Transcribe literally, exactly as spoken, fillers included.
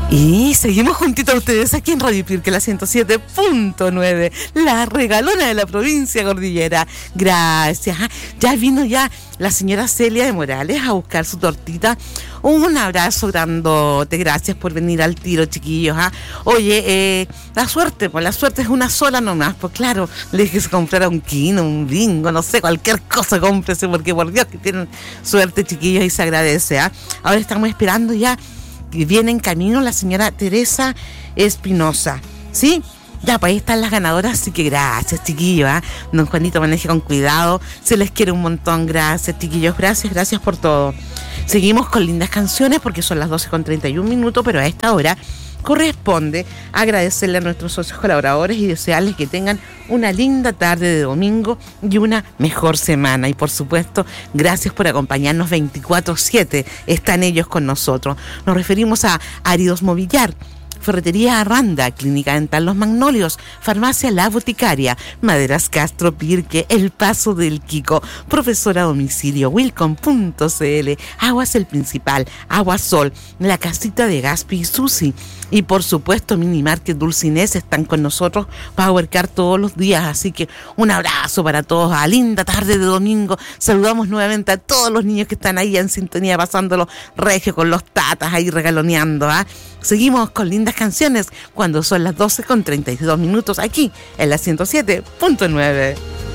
Y seguimos juntitos a ustedes aquí en Radio Pirque, la ciento siete punto nueve, la regalona de la provincia cordillera. Gracias. Ya vino ya la señora Celia de Morales a buscar su tortita. Un abrazo grandote, gracias por venir al tiro, chiquillos. ¿ah? Oye, eh, la suerte, pues la suerte es una sola nomás. Pues claro, le dije que se comprara un quino, un bingo, no sé, cualquier cosa cómprese, porque por Dios que tienen suerte, chiquillos, y se agradece. ¿ah? Ahora estamos esperando ya que viene en camino la señora Teresa Espinosa, ¿sí? Ya, pues ahí están las ganadoras, así que gracias, chiquillos, ¿eh? Don Juanito, maneje con cuidado, se les quiere un montón, gracias, chiquillos, gracias, gracias por todo. Seguimos con lindas canciones porque son las doce con treinta y un minutos, pero a esta hora corresponde agradecerle a nuestros socios colaboradores y desearles que tengan una linda tarde de domingo y una mejor semana. Y por supuesto, gracias por acompañarnos veinticuatro siete. Están ellos con nosotros. Nos referimos a Áridos Movillar, Ferretería Arranda, Clínica Dental Los Magnolios, Farmacia La Boticaria, Maderas Castro Pirque, El Paso del Quico, Profesora a Domicilio, Wilcom punto c l, Aguas El Principal, Agua Sol, La Casita de Gaspi y Susi. Y por supuesto, Mini Market Dulcinés están con nosotros Powercar todos los días. Así que un abrazo para todos. A linda tarde de domingo. Saludamos nuevamente a todos los niños que están ahí en sintonía, pasándolo regio con los tatas ahí regaloneando. ¿ah? Seguimos con lindas canciones cuando son las doce con treinta y dos minutos aquí en la ciento siete punto nueve.